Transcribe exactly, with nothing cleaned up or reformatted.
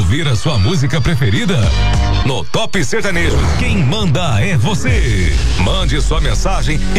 ouvir a sua música preferida? No Top Sertanejo, quem manda é você. Mande sua mensagem